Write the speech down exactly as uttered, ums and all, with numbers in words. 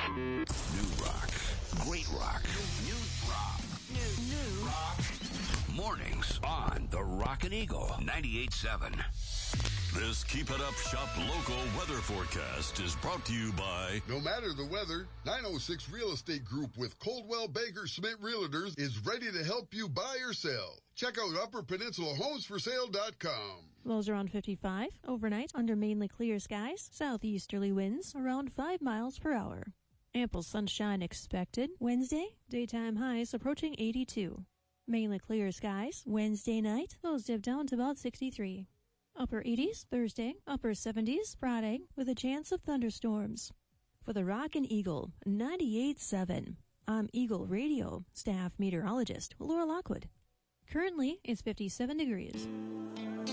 New rock. Great rock. New rock. New, new rock. Mornings on the Rockin' Eagle ninety-eight point seven. This Keep It Up Shop local weather forecast is brought to you by... No matter the weather, nine oh six Real Estate Group with Coldwell Banker Schmidt Realtors is ready to help you buy or sell. Check out upper peninsula homes for sale dot com. Lows around fifty-five. Overnight, under mainly clear skies. Southeasterly winds around five miles per hour. Ample sunshine expected. Wednesday, daytime highs approaching eighty-two. Mainly clear skies. Wednesday night, lows dip down to about sixty-three. Upper eighties Thursday, upper seventies Friday, with a chance of thunderstorms. For the Rockin' Eagle ninety-eight point seven, I'm Eagle Radio staff meteorologist Laura Lockwood. Currently, it's fifty-seven degrees.